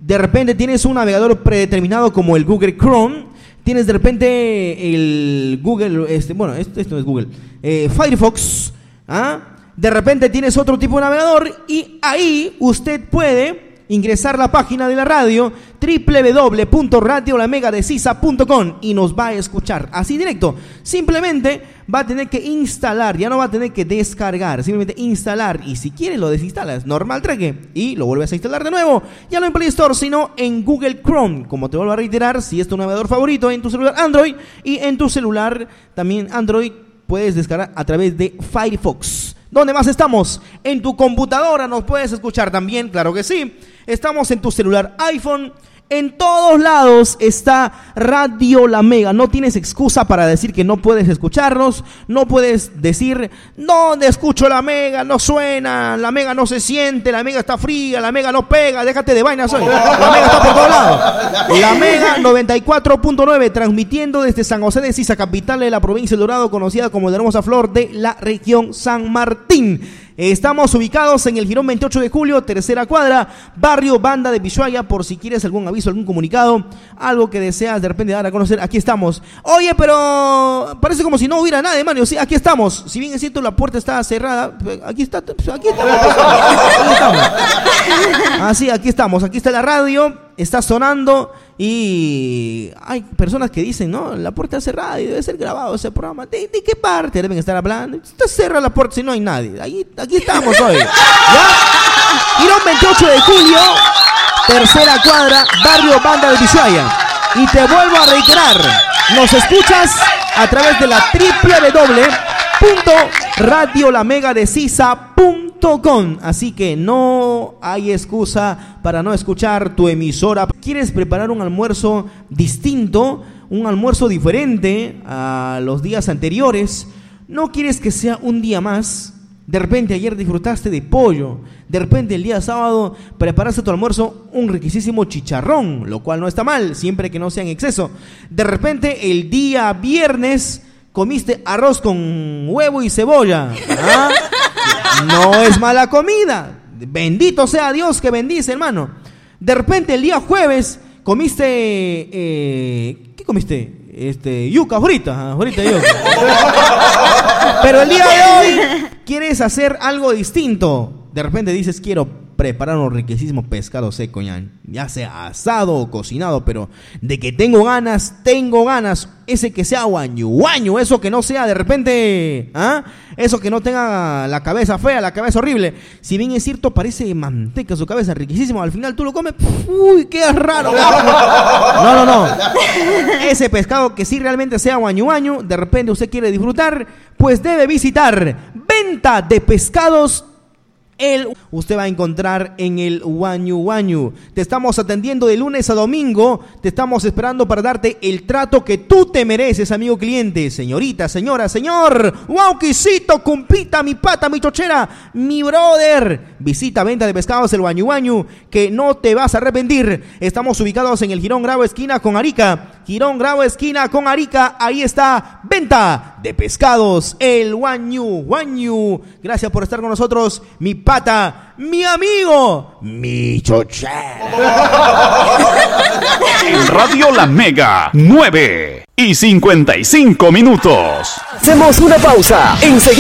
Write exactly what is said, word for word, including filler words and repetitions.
de repente tienes un navegador predeterminado como el Google Chrome, tienes de repente el Google, este, bueno, esto, esto no es Google, eh, Firefox, ¿ah? De repente tienes otro tipo de navegador y ahí usted puede ingresar a la página de la radio doble u doble u doble u punto radio la mega de sisa punto com y nos va a escuchar así directo. Simplemente va a tener que instalar, ya no va a tener que descargar, simplemente instalar, y si quieres lo desinstalas, normal traque, y lo vuelves a instalar de nuevo, ya no en Play Store sino en Google Chrome, como te vuelvo a reiterar, si es tu navegador favorito en tu celular Android, y en tu celular también Android puedes descargar a través de Firefox. ¿Dónde más estamos? En tu computadora nos puedes escuchar también, claro que sí. Estamos en tu celular iPhone. En todos lados está Radio La Mega. No tienes excusa para decir que no puedes escucharnos. No puedes decir, ¿dónde escucho La Mega? No suena, La Mega no se siente, La Mega está fría, La Mega no pega, déjate de vainas hoy. La Mega está por todos lados. La Mega noventa y cuatro punto nueve, transmitiendo desde San José de Sisa, capital de la provincia de Dorado, conocida como la hermosa flor de la región San Martín. Estamos ubicados en el Jirón veintiocho de julio, tercera cuadra, barrio Banda de Pishuaya. Por si quieres algún aviso, algún comunicado, algo que deseas de repente dar a conocer, aquí estamos. Oye, pero parece como si no hubiera nadie, mano. Sí, aquí estamos. Si bien es cierto, la puerta está cerrada, aquí está, aquí estamos. Aquí estamos. Así, aquí estamos. Aquí está la radio, está sonando. Y hay personas que dicen, no, la puerta es cerrada y debe ser grabado ese programa. ¿De, de qué parte deben estar hablando? Está cerrada la puerta si no hay nadie. Ahí, aquí estamos hoy. ¿Ya? Girón veintiocho de julio, tercera cuadra, barrio Banda de Pishuaya. Y te vuelvo a reiterar, nos escuchas a través de la doble u doble u doble u punto radio la mega de sisa punto com. Así que no hay excusa para no escuchar tu emisora. ¿Quieres preparar un almuerzo distinto, un almuerzo diferente a los días anteriores? ¿No quieres que sea un día más? De repente ayer disfrutaste de pollo, de repente el día sábado preparaste tu almuerzo un riquísimo chicharrón, lo cual no está mal, siempre que no sea en exceso. De repente el día viernes comiste arroz con huevo y cebolla. ¿Ah? No es mala comida. Bendito sea Dios que bendice, hermano. De repente el día jueves comiste... Eh, ¿Qué comiste? Este, yuca, ahorita, ahorita yuca. Pero el día de hoy quieres hacer algo distinto. De repente dices, quiero preparar un riquísimo pescado seco, ya, ya sea asado o cocinado, pero de que tengo ganas, tengo ganas, ese que sea guañu, guañu, eso que no sea de repente, ¿ah? Eso que no tenga la cabeza fea, la cabeza horrible. Si bien es cierto, parece manteca su cabeza, riquísimo, al final tú lo comes, uy, qué raro. No, no, no. Ese pescado que sí realmente sea guañu, guañu, de repente usted quiere disfrutar, pues debe visitar Venta de Pescados. El, usted va a encontrar en el Guañu Guañu. Te estamos atendiendo de lunes a domingo. Te estamos esperando para darte el trato que tú te mereces, amigo cliente. Señorita, señora, señor. Wauquisito, cumplita, mi pata, mi chochera, mi brother. Visita Venta de Pescados, el Guañu Guañu, que no te vas a arrepentir. Estamos ubicados en el Jirón Grau, esquina con Arica. Jirón Grau, esquina con Arica. Ahí está Venta de Pescados, el Guañu Guañu. Gracias por estar con nosotros, mi pata, mi amigo, mi chochera. En Radio La Mega, nueve y cincuenta y cinco minutos. Hacemos una pausa. Enseguida